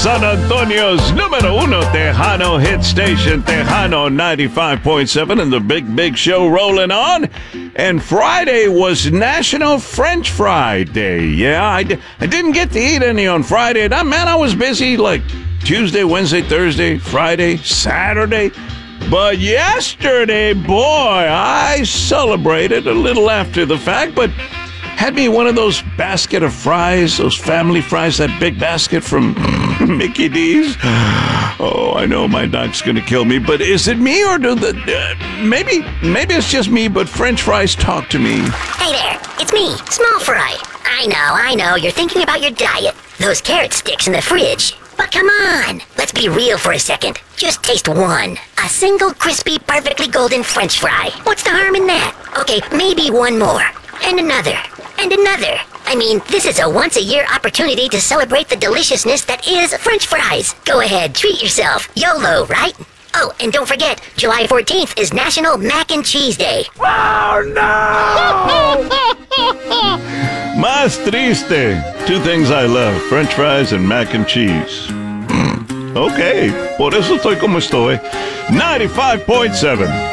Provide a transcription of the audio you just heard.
San Antonio's número uno Tejano hit station, Tejano 95.7, and the big show rolling on. And Friday was National French Fry Day. Yeah, I didn't get to eat any on Friday. I was busy like Tuesday, Wednesday, Thursday, Friday, Saturday. But yesterday, boy, I celebrated a little after the fact, but had me one of those basket of fries, those family fries, that big basket from Mickey D's. Oh, I know my doc's gonna kill me, but is it me or do maybe it's just me, but French fries talk to me. Hey there, it's me, Small Fry. I know, you're thinking about your diet. Those carrot sticks in the fridge. But come on, let's be real for a second. Just taste one. A single crispy, perfectly golden French fry. What's the harm in that? Okay, maybe one more. And another. And another. I mean, this is a once-a-year opportunity to celebrate the deliciousness that is French fries. Go ahead, treat yourself. YOLO, right? Oh, and don't forget, July 14th is National Mac and Cheese Day. Oh, no! Más triste. Two things I love, French fries and mac and cheese. Okay, por eso estoy como estoy. 95.7.